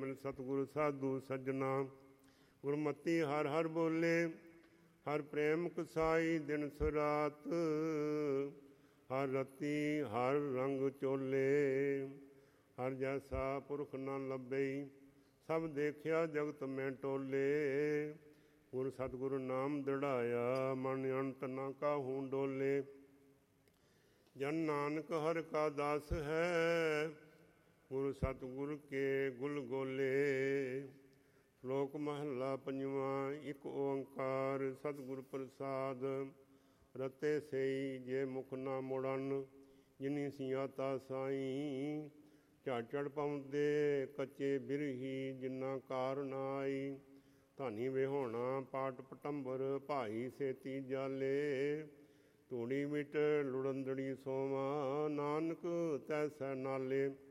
ਮਿਲ ਸਤਿਗੁਰ ਸਾਧੂ ਸੱਜਣਾ। ਗੁਰਮਤੀ ਹਰ ਹਰ ਬੋਲੇ, ਹਰ ਪ੍ਰੇਮ ਕਸਾਈ ਦਿਨ ਸੁਰਾਤ। ਹਰ ਰਤੀ ਹਰ ਰੰਗ ਚੋਲੇ, ਹਰ ਜੈਸਾ ਪੁਰਖ ਨਾ ਲੱਭਈ। ਸਭ ਦੇਖਿਆ ਜਗਤ ਮੈਂ ਟੋਲੇ, ਗੁਰ ਸਤਿਗੁਰ ਨਾਮ ਦ੍ਰਿੜਾਇਆ। ਮਨ ਅੰਤ ਨਾ ਕਾਹੂ ਡੋਲੇ, ਜਨ ਨਾਨਕ ਹਰਿ ਕਾ ਦਾਸ ਹੈ। ਗੁਰ ਸਤਿਗੁਰ ਕੇ ਗੁਲ ਗੋਲੇ। ਸ਼ਲੋਕ ਮਹੱਲਾ ਪੰਜਵਾਂ। ਇੱਕ ਓੰਕਾਰ ਸਤਿਗੁਰ ਪ੍ਰਸਾਦ। ਰਤੇ ਸਈ ਜੇ ਮੁਖ ਨਾ ਮੁੜਨ, ਜਿਨੀ ਸਿਆਤਾ ਸਾਈ। ਝਾਝੜ ਪਾਉਂਦੇ ਕੱਚੇ ਬਿਰਹੀ, ਜਿਨਾ ਕਾਰ ਨਾ ਆਈ। ਧਾਨੀ ਵਿਹੋਣਾ ਪਾਟ ਪਟੰਬਰ, ਭਾਈ ਸੇਤੀ ਜਾਲੇ। ਧੂੜੀ ਮਿਟ ਲੁੜੰਦੜੀ ਸੋਵਾਂ, ਨਾਨਕ ਤੈਸੈ ਨਾਲੇ।